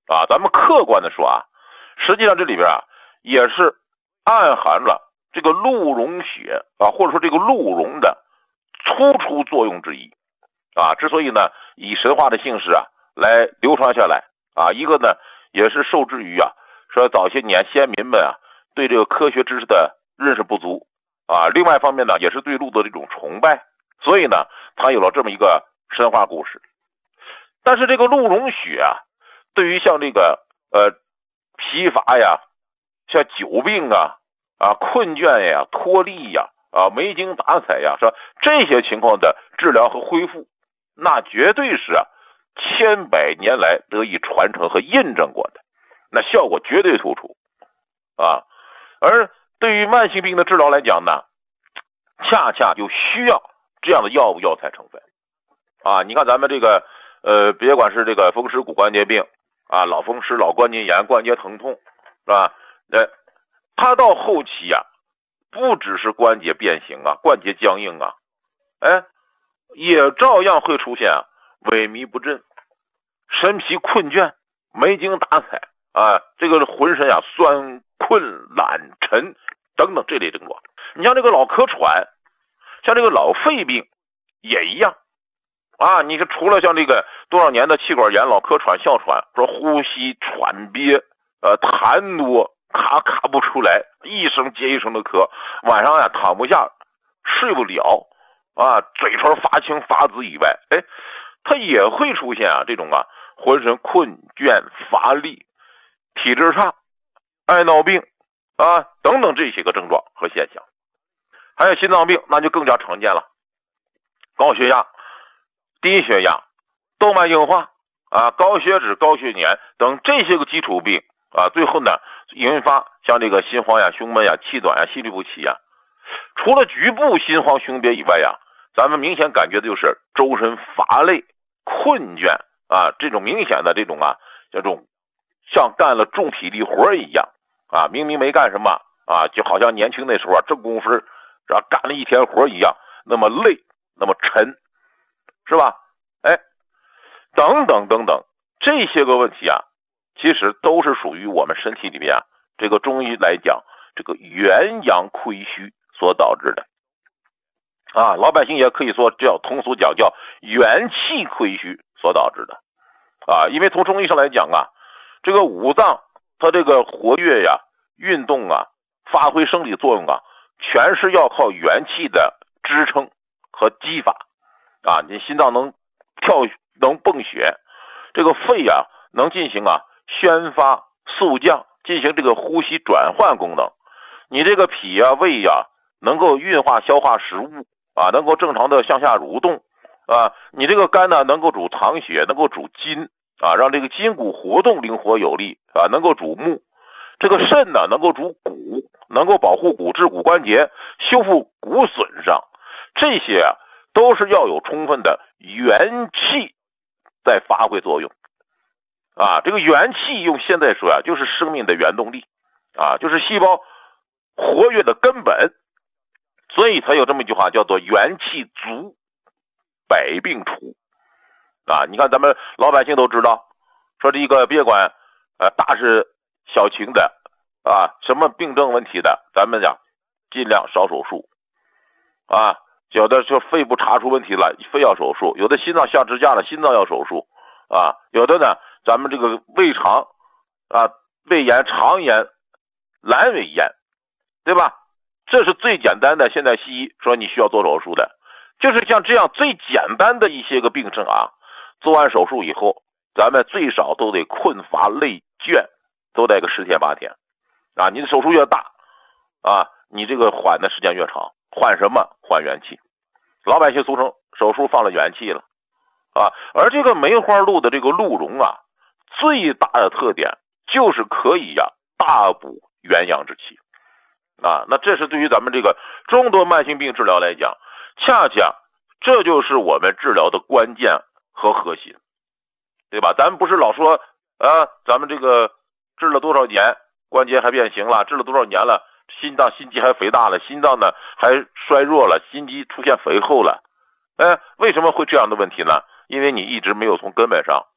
啊，咱们客观的说啊，实际上这里边啊也是暗含了这个鹿茸血啊，或者说这个鹿茸的突出作用之一啊。之所以呢以神话的形式啊来流传下来啊，一个呢也是受制于啊说早些年先民们啊对这个科学知识的认识不足啊，另外一方面呢也是对鹿的这种崇拜，所以呢它有了这么一个神话故事。但是这个鹿茸血啊，对于像这个疲乏呀，像久病啊困倦呀、脱力呀没精打采呀，是吧？这些情况的治疗和恢复，那绝对是千百年来得以传承和印证过的，那效果绝对突出啊。而对于慢性病的治疗来讲呢，恰恰就需要这样的药物药材成分啊。你看咱们这个别管是这个风湿骨关节病啊，老风湿、老关节炎、关节疼痛，是吧？它到后期啊，不只是关节变形啊、关节僵硬啊，也照样会出现萎靡不振、神疲困倦、没精打采啊，这个浑身酸困懒沉等等这类症状。你像这个老咳喘，像这个老肺病也一样啊。你看除了像这个多少年的气管炎、老咳喘、哮喘，说呼吸喘憋痰多，卡不出来，一声接一声的咳，晚上躺不下，睡不了啊，嘴唇发青发紫以外，它也会出现这种浑身困倦乏力、体质差、爱闹病等等这些个症状和现象。还有心脏病，那就更加常见了，高血压、低血压、动脉硬化高血脂、高血粘等这些个基础病最后呢引发像这个心慌呀、胸闷呀、气短呀、心律不齐呀。除了局部心慌胸憋以外咱们明显感觉的就是周身乏累、困倦这种明显的这种像干了重体力活一样明明没干什么就好像年轻那时候正功夫干了一天活一样，那么累，那么沉，是吧？等等等等，这些个问题其实都是属于我们身体里面这个中医来讲这个元阳亏虚所导致的老百姓也可以说叫通俗讲叫元气亏虚所导致的因为从中医上来讲这个五脏它这个活跃运动发挥生理作用全是要靠元气的支撑和激发你心脏能跳能泵血，这个肺能进行宣发肃降，进行这个呼吸转换功能，你这个脾胃能够运化消化食物能够正常的向下蠕动你这个肝呢能够主藏血，能够主筋让这个筋骨活动灵活有力能够主目，这个肾呢能够主骨，能够保护骨质骨关节，修复骨损伤，这些都是要有充分的元气在发挥作用这个元气用现在说就是生命的原动力就是细胞活跃的根本，所以才有这么一句话叫做元气足百病除你看咱们老百姓都知道，说这个别管大事小情的什么病症问题的，咱们尽量少手术有的就肺部查出问题了，非要手术；有的心脏下支架了，心脏要手术有的呢，咱们这个胃肠胃炎、肠炎、阑尾炎，对吧？这是最简单的，现在西医说你需要做手术的，就是像这样最简单的一些个病症做完手术以后，咱们最少都得困乏累倦，都得个10天8天你的手术越大你这个缓的时间越长。缓什么？缓元气。老百姓俗称手术放了元气了而这个梅花鹿的这个鹿茸最大的特点就是可以大补元阳之气那这是对于咱们这个众多慢性病治疗来讲，恰恰这就是我们治疗的关键和核心，对吧？咱们不是老说咱们这个治了多少年关节还变形了，治了多少年了心肌还肥大了，心脏呢还衰弱了，心肌出现肥厚了为什么会这样的问题呢？因为你一直没有从根本上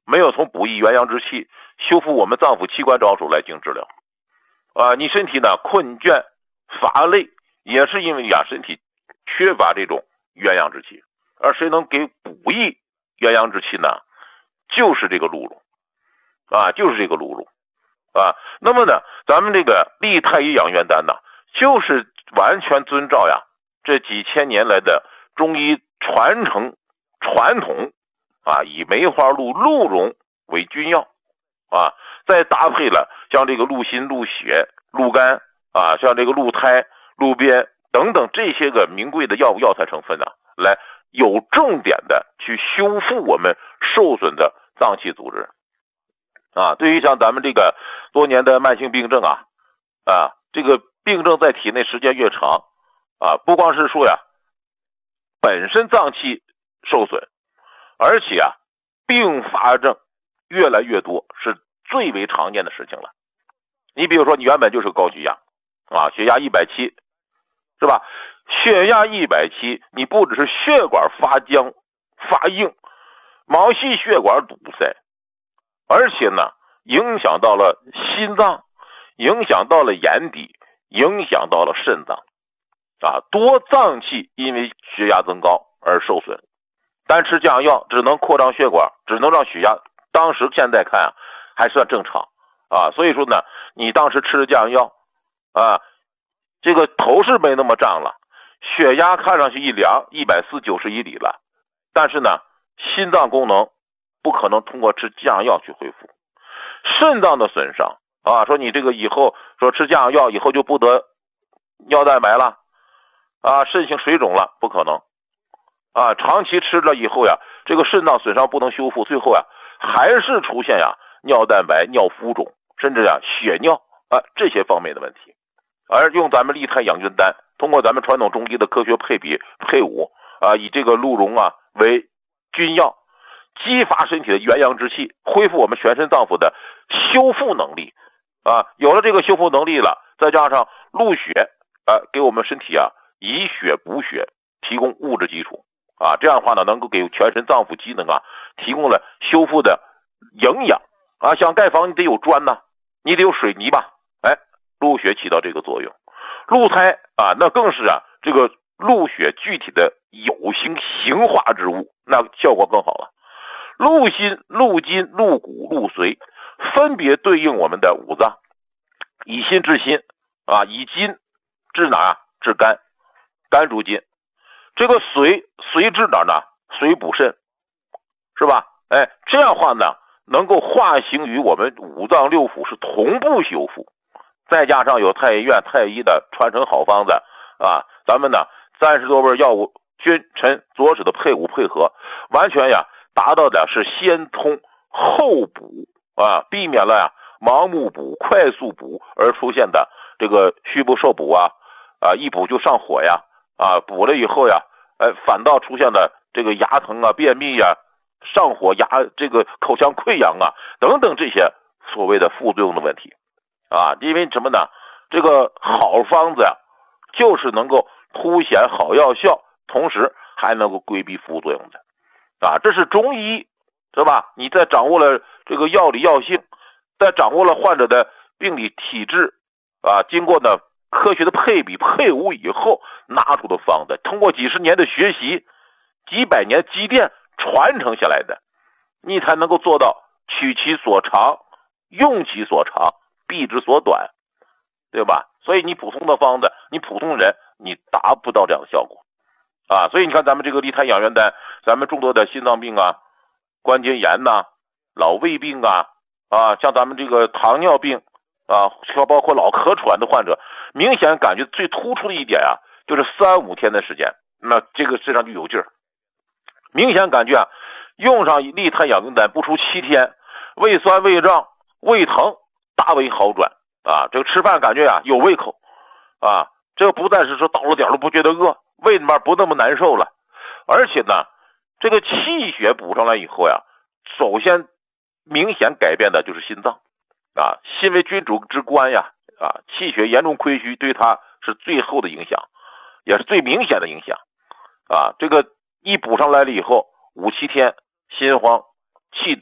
没有从补益元阳之气、修复我们脏腑器官着手来进行治疗。你身体呢困倦乏累，也是因为身体缺乏这种元阳之气。而谁能给补益元阳之气呢？就是这个鹿茸就是这个鹿茸那么呢，咱们这个利太医养元丹呢，就是完全遵照这几千年来的中医传统以梅花鹿茸为君药再搭配了像这个鹿心、鹿血、鹿肝像这个鹿胎、鹿鞭等等这些个名贵的药材成分来有重点的去修复我们受损的脏器组织对于像咱们这个多年的慢性病症这个病症在体内时间越长不光是说本身脏器受损，而且并发症越来越多，是最为常见的事情了。你比如说，你原本就是高血压血压170，是吧？血压170，你不只是血管发僵发硬，毛细血管堵塞，而且呢影响到了心脏，影响到了眼底，影响到了肾脏多脏器因为血压增高而受损。单吃降压药只能扩张血管，只能让血压当时现在看还算正常所以说呢，你当时吃的降压药这个头是没那么胀了，血压看上去一量140/90里了，但是呢心脏功能不可能通过吃降压药去恢复。肾脏的损伤说你这个以后说吃降压药以后就不得尿蛋白了肾性水肿了，不可能长期吃了以后这个肾脏损伤不能修复，最后还是出现尿蛋白、尿浮肿，甚至血尿这些方面的问题。而用咱们利太养元丹，通过咱们传统中医的科学配比配伍以这个鹿茸为君药，激发身体的元阳之气，恢复我们全身脏腑的修复能力有了这个修复能力了，再加上鹿血给我们身体以血补血，提供物质基础这样的话呢，能够给全身脏腑机能提供了修复的营养像盖房你得有砖你得有水泥吧，鹿血起到这个作用。鹿胎那更是这个鹿血具体的有形形化之物，那效果更好了。鹿心、鹿筋、鹿骨、鹿髓分别对应我们的五脏，以心治心以筋治哪？治肝，肝主筋。这个髓治哪呢？髓补肾，是吧？这样的话呢，能够化形于我们五脏六腑，是同步修复。再加上有太医院太医的传承好方子咱们呢30多味药物君臣佐使的配伍配合，完全达到的是先通后补避免了盲目补、快速补而出现的这个虚不受补一补就上火补了以后反倒出现了这个牙疼便秘上火这个口腔溃疡等等这些所谓的副作用的问题因为什么呢？这个好方子就是能够凸显好药效，同时还能够规避副作用的这是中医，是吧？你在掌握了这个药理药性，在掌握了患者的病理体质经过呢科学的配比配伍以后拿出的方子，通过几十年的学习、几百年积淀传承下来的，你才能够做到取其所长，用其所长，避之所短，对吧？所以你普通的方子，你普通人你达不到这样的效果所以你看咱们这个利太养元丹，咱们众多的心脏病关节炎老胃病像咱们这个糖尿病包括老咳喘的患者，明显感觉最突出的一点就是3-5天的时间，那这个身上就有劲儿，明显感觉用上利太养元丹不出7天，胃酸胃胀胃疼大为好转这个吃饭感觉有胃口这个不但是说到了点了不觉得饿，胃里面不那么难受了，而且呢这个气血补上来以后首先明显改变的就是心脏心为君主之官气血严重亏虚对它是最后的影响，也是最明显的影响这个一补上来了以后5-7天心慌气短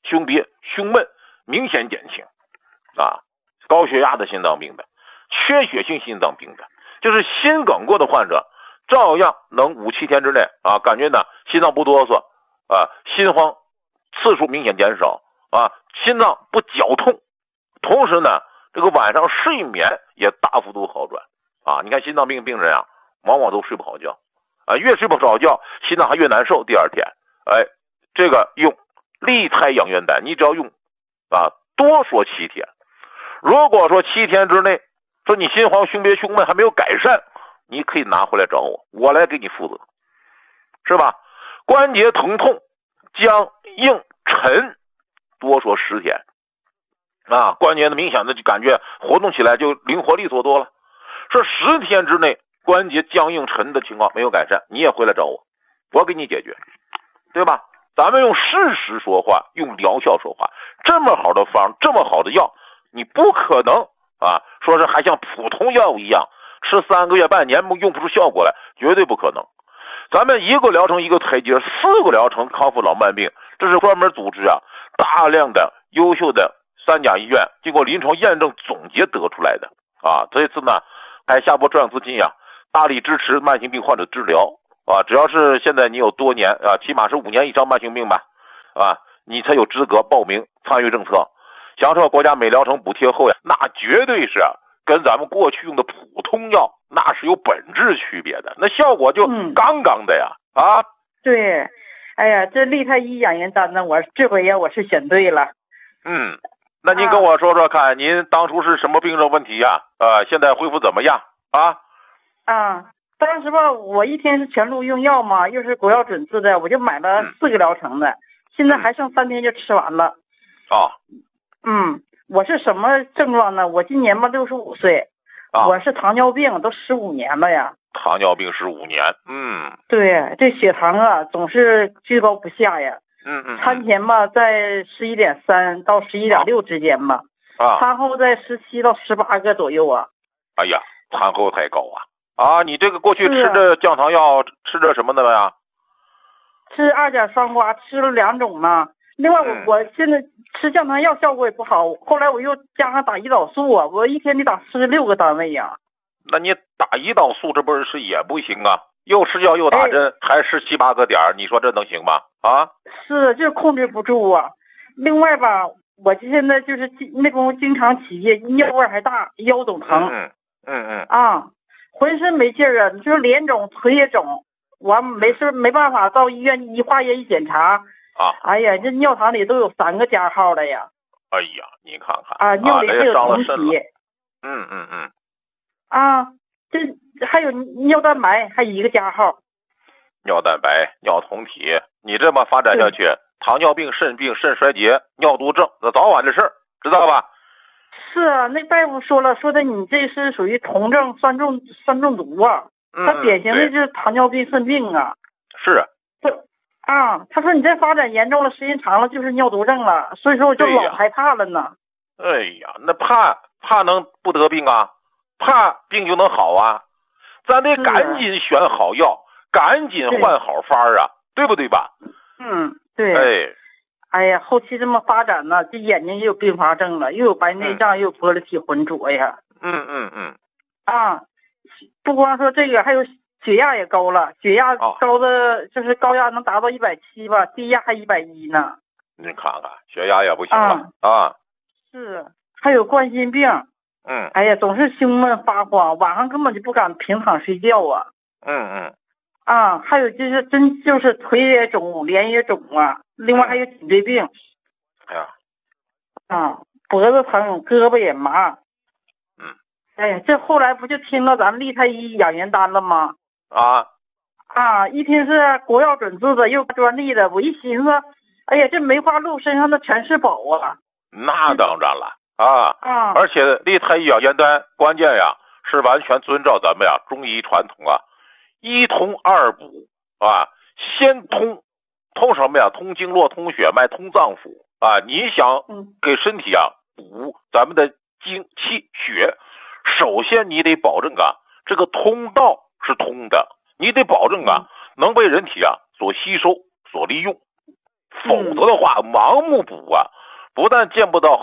胸憋、胸闷明显减轻啊。高血压的心脏病的，缺血性心脏病的，就是心梗过的患者，照样能5-7天之内啊，感觉呢心脏不哆嗦啊，心慌次数明显减少啊，心脏不绞痛，同时呢这个晚上睡眠也大幅度好转啊。你看心脏病病人啊，往往都睡不好觉啊，越睡不好觉，心脏还越难受。第二天，哎，这个用利胎养元丹，你只要用啊，多说7天。如果说7天之内，说你心慌、胸憋、胸闷还没有改善，你可以拿回来找我，我来给你负责，是吧？关节疼痛、僵硬沉，多说10天啊，关节的明显的就感觉活动起来就灵活利索多了。说10天之内关节僵硬沉的情况没有改善，你也回来找我，我给你解决，对吧？咱们用事实说话，用疗效说话。这么好的方，这么好的药，你不可能啊，说是还像普通药物一样吃3个月半年用不出效果来，绝对不可能。咱们1个疗程1个台阶，4个疗程康复老慢病，这是专门组织啊大量的优秀的3甲医院经过临床验证总结得出来的啊。这次呢还下拨专项资金呀，大力支持慢性病患者治疗啊。只要是现在你有多年啊，起码是5年以上慢性病吧啊，你才有资格报名参与政策，享受国家每疗程补贴后呀，那绝对是跟咱们过去用的普通药那是有本质区别的，那效果就杠杠的呀啊。 对，哎呀，这利泰医养元丹呢，这回呀我是选对了。 那您跟我说说看，您当初是什么病症问题呀？现在恢复怎么样啊？ 当时吧，我一天是全路用药嘛，又是国药准字的，我就买了4个疗程的，现在还剩3天就吃完了。我是什么症状呢？我今年吧65岁，我是糖尿病，都15年了呀。 糖尿病15年， 对，这血糖啊总是居高不下呀。餐前吧在11.3到11.6之间吧，餐后在17到18个左右啊。 哎呀，餐后太高啊！你这个过去吃的降糖药吃的什么的呀？ 吃2甲双胍，吃了2种呢。另外我现在吃降糖药效果也不好，后来我又加上打胰岛素啊，我一天得打46个单位呀。 那你打胰岛素这不是也不行啊？又吃药又打针，还吃7、8个点，你说这能行吗？ 是，就是控制不住啊。另外吧，我现在就是那种经常起夜，尿味还大，腰总疼。浑身没劲儿啊，你说脸肿腿也肿，我没办法到医院化验一检查哎呀，这尿糖里都有3个加号了呀。 哎呀，你看看尿里还有酮体。这还有尿蛋白还1个加号。 尿蛋白、尿酮体，你这么发展下去，糖尿病、肾病、肾衰竭、尿毒症，那早晚的事儿，知道吧？ 是啊，那大夫说的你这是属于酮症酸中毒啊。他典型的就是糖尿病肾病啊。 是。 他说你这发展严重了，时间长了就是尿毒症了，所以说我就老害怕了呢。 哎呀，那怕能不得病啊？怕病就能好啊？咱得赶紧选好药，赶紧换好法啊，对不对吧？ 对。哎呀，后期这么发展呢，这眼睛也有并发症了，又有白内障，又有玻璃体浑浊呀。不光说这个，还有血压也高了，血压高的就是高压能达到170吧，低压还110呢。 你看看，血压也不行了是，还有冠心病。哎呀，总是胸闷发慌，晚上根本就不敢平躺睡觉啊。还有就是腿也肿，脸也肿啊。另外还有颈椎病。脖子疼，胳膊也麻。哎呀，这后来不就听到咱们利泰医养元丹了吗？一听是国药准字的，又专利的，我一寻思，哎呀，这梅花鹿身上的全是宝啊！ 那当然了而且利泰医养元丹关键呀是完全遵照咱们中医传统一通二补先通什么呀？通经络、通血脉、通脏腑你想给身体补咱们的精气血，首先你得保证这个通道是通的，你得保证能被人体所吸收所利用否则的话盲目补啊，不但见不到